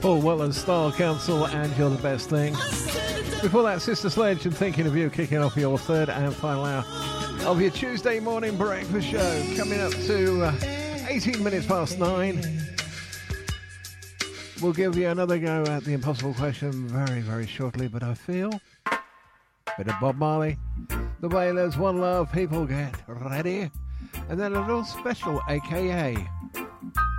Paul Weller's Style Council and You're the Best Thing. Before that, Sister Sledge and Thinking of You, kicking off your third and final hour of your Tuesday morning breakfast show. Coming up to 18 minutes past 9. We'll give you another go at the impossible question very, very shortly, but I feel bit of Bob Marley, the Wailers, One Love, people get ready, and then a little special, aka